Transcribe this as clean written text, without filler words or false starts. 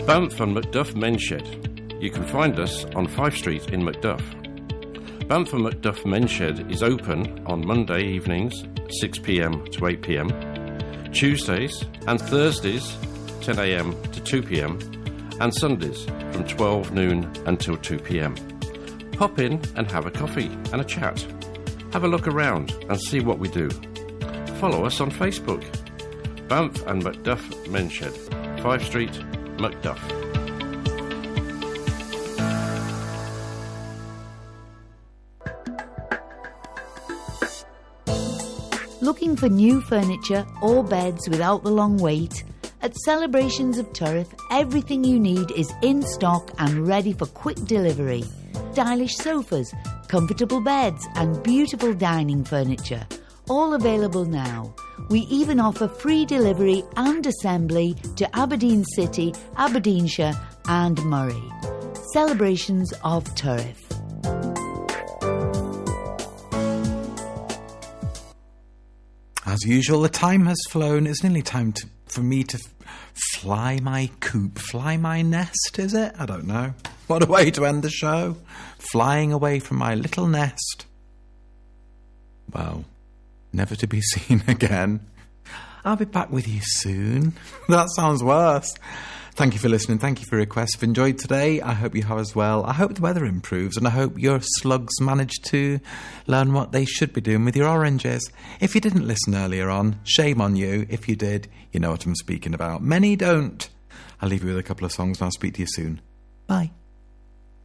Banff and Macduff Men's Shed. You can find us on Fife Street in Macduff. Banff and Macduff Men's Shed is open on Monday evenings 6 p.m. to 8 p.m, Tuesdays and Thursdays 10 a.m. to 2 p.m, and Sundays from 12 noon until 2 p.m. Pop in and have a coffee and a chat. Have a look around and see what we do. Follow us on Facebook. Banff and Macduff Men's Shed, Fife Street, Macduff. Looking for new furniture or beds without the long wait? At Celebrations of Turriff, everything you need is in stock and ready for quick delivery. Stylish sofas, comfortable beds and beautiful dining furniture, all available now. We even offer free delivery and assembly to Aberdeen City, Aberdeenshire and Murray. Celebrations of Turriff. As usual, the time has flown. It's nearly time for me to fly my coop, fly my nest, is it? I don't know. What a way to end the show. Flying away from my little nest. Well, never to be seen again. I'll be back with you soon. That sounds worse. Thank you for listening. Thank you for your requests. If you enjoyed today, I hope you have as well. I hope the weather improves and I hope your slugs manage to learn what they should be doing with your oranges. If you didn't listen earlier on, shame on you. If you did, you know what I'm speaking about. Many don't. I'll leave you with a couple of songs and I'll speak to you soon. Bye.